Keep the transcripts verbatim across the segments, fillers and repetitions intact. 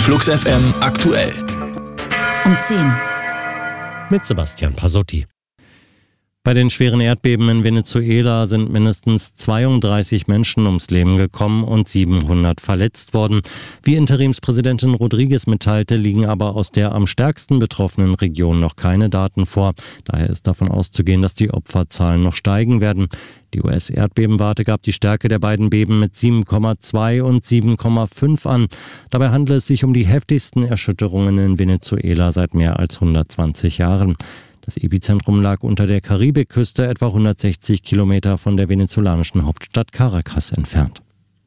Flux F M aktuell. Um zehn. Mit Sebastian Pasotti. Bei den schweren Erdbeben in Venezuela sind mindestens zweiunddreißig Menschen ums Leben gekommen und siebenhundert verletzt worden. Wie Interimspräsidentin Rodriguez mitteilte, liegen aber aus der am stärksten betroffenen Region noch keine Daten vor. Daher ist davon auszugehen, dass die Opferzahlen noch steigen werden. Die U S-Erdbebenwarte gab die Stärke der beiden Beben mit sieben Komma zwei und sieben Komma fünf an. Dabei handelt es sich um die heftigsten Erschütterungen in Venezuela seit mehr als hundertzwanzig Jahren. Das Epizentrum lag unter der Karibikküste, etwa hundertsechzig Kilometer von der venezolanischen Hauptstadt Caracas entfernt.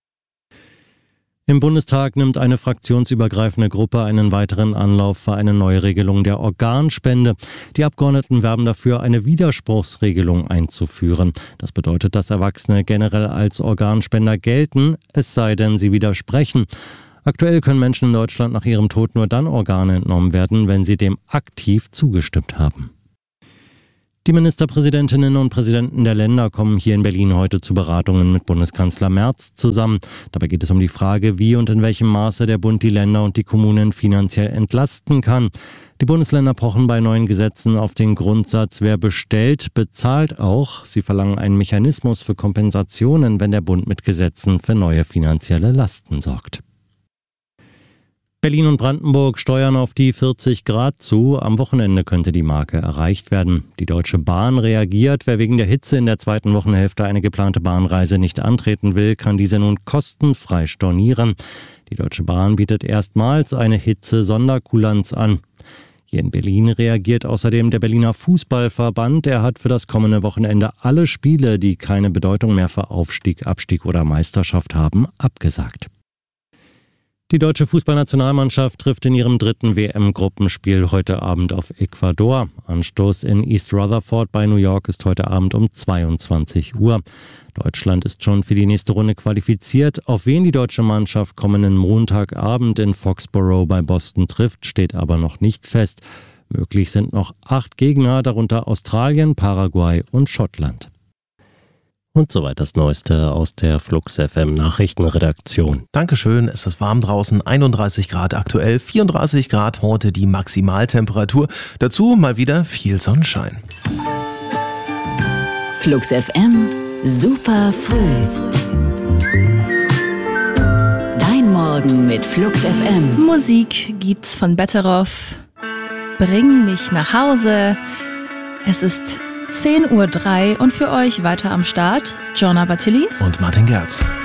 Im Bundestag nimmt eine fraktionsübergreifende Gruppe einen weiteren Anlauf für eine Neuregelung der Organspende. Die Abgeordneten werben dafür, eine Widerspruchsregelung einzuführen. Das bedeutet, dass Erwachsene generell als Organspender gelten, es sei denn, sie widersprechen. Aktuell können Menschen in Deutschland nach ihrem Tod nur dann Organe entnommen werden, wenn sie dem aktiv zugestimmt haben. Die Ministerpräsidentinnen und Präsidenten der Länder kommen hier in Berlin heute zu Beratungen mit Bundeskanzler Merz zusammen. Dabei geht es um die Frage, wie und in welchem Maße der Bund die Länder und die Kommunen finanziell entlasten kann. Die Bundesländer pochen bei neuen Gesetzen auf den Grundsatz, wer bestellt, bezahlt auch. Sie verlangen einen Mechanismus für Kompensationen, wenn der Bund mit Gesetzen für neue finanzielle Lasten sorgt. Berlin und Brandenburg steuern auf die vierzig Grad zu. Am Wochenende könnte die Marke erreicht werden. Die Deutsche Bahn reagiert. Wer wegen der Hitze in der zweiten Wochenhälfte eine geplante Bahnreise nicht antreten will, kann diese nun kostenfrei stornieren. Die Deutsche Bahn bietet erstmals eine Hitze-Sonderkulanz an. Hier in Berlin reagiert außerdem der Berliner Fußballverband. Er hat für das kommende Wochenende alle Spiele, die keine Bedeutung mehr für Aufstieg, Abstieg oder Meisterschaft haben, abgesagt. Die deutsche Fußballnationalmannschaft trifft in ihrem dritten W M-Gruppenspiel heute Abend auf Ecuador. Anstoß in East Rutherford bei New York ist heute Abend um zweiundzwanzig Uhr. Deutschland ist schon für die nächste Runde qualifiziert. Auf wen die deutsche Mannschaft kommenden Montagabend in Foxborough bei Boston trifft, steht aber noch nicht fest. Möglich sind noch acht Gegner, darunter Australien, Paraguay und Schottland. Und soweit das Neueste aus der Flux F M Nachrichtenredaktion. Dankeschön, es ist warm draußen, einunddreißig Grad aktuell, vierunddreißig Grad heute die Maximaltemperatur. Dazu mal wieder viel Sonnenschein. Flux F M, super früh. Dein Morgen mit Flux F M. Musik gibt's von Betteroff. Bring mich nach Hause. Es ist zehn Uhr drei und für euch weiter am Start Gianna Battilli und Martin Gerz.